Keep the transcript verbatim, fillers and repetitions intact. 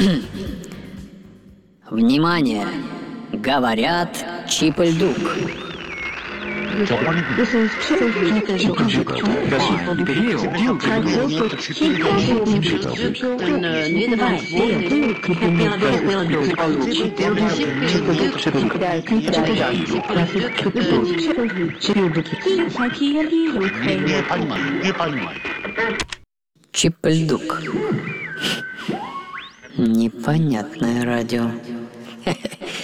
Внимание! Говорят Чип и Дук. This is Chip Чип и Дук. Непонятное радио.